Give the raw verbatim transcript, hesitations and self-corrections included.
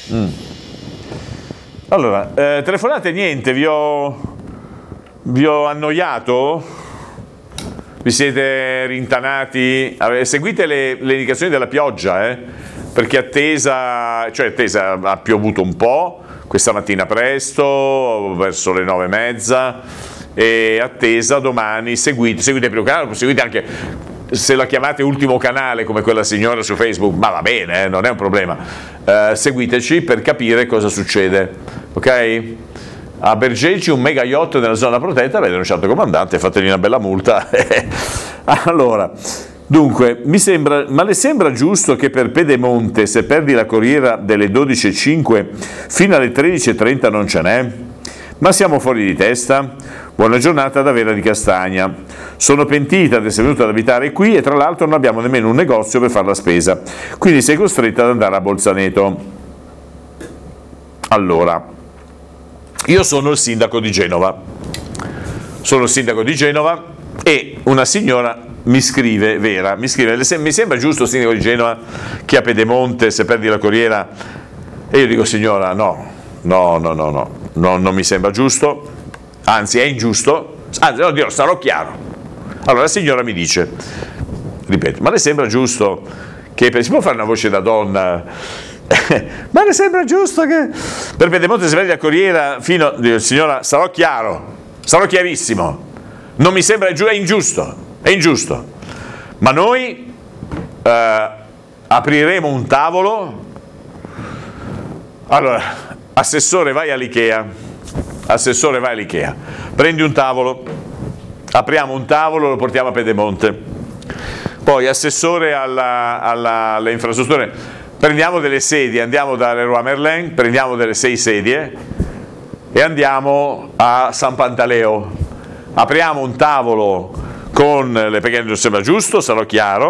Mm. Allora, eh, telefonate niente, vi ho, vi ho annoiato? Vi siete rintanati? Seguite le, le indicazioni della pioggia, eh? Perché attesa, cioè attesa, ha piovuto un po', questa mattina presto, verso le nove e mezza, e attesa domani, seguite, seguite il primo canale, seguite anche, se la chiamate ultimo canale come quella signora su Facebook, ma va bene, eh, non è un problema, eh, seguiteci per capire cosa succede, ok? A Bergeci un mega yacht nella zona protetta, vede un certo comandante, fategli una bella multa. Allora, dunque, mi sembra, ma le sembra giusto che per Pedemonte, se perdi la corriera delle dodici e cinque fino alle tredici e trenta non ce n'è? Ma siamo fuori di testa? Buona giornata da Vera di Castagna. Sono pentita di essere venuta ad abitare qui e tra l'altro non abbiamo nemmeno un negozio per fare la spesa, quindi sei costretta ad andare a Bolzaneto. Allora, io sono il sindaco di Genova, sono il sindaco di Genova e una signora mi scrive, Vera, mi scrive, mi sembra giusto sindaco di Genova che a Pedemonte se perdi la corriera? E io dico, signora, no, no, no, no, no, no, non mi sembra giusto, anzi è ingiusto, anzi no, Dio, sarò chiaro. Allora la signora mi dice, ripeto, ma le sembra giusto che, si può fare una voce da donna? Ma le sembra giusto che per Pedemonte si perdi la corriera fino, dico, signora, sarò chiaro, sarò chiarissimo, non mi sembra giusto, è ingiusto, è ingiusto, ma noi eh, apriremo un tavolo. Allora, assessore, vai all'Ikea, assessore, vai all'Ikea, prendi un tavolo, apriamo un tavolo, lo portiamo a Pedemonte, poi assessore alla, alla, alle infrastrutture, prendiamo delle sedie, andiamo da Leroy Merlin, prendiamo delle sei sedie e andiamo a San Pantaleo, apriamo un tavolo con le, perché non sembra giusto, sarò chiaro,